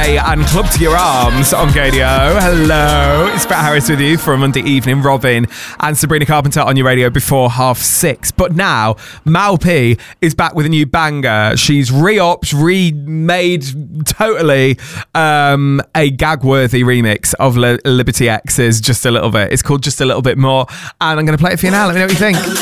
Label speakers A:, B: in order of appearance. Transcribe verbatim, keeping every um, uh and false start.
A: Ray and Club to Your Arms on Gadio. Hello, it's Brett Harris with you for a Monday evening. Robin and Sabrina Carpenter on your radio before half six. But now, Mal P is back with a new banger. She's re-upped, remade totally um, a gag-worthy remix of Li- Liberty X's Just a Little Bit. It's called Just a Little Bit More. And I'm going to play it for you now. Let me know what you think.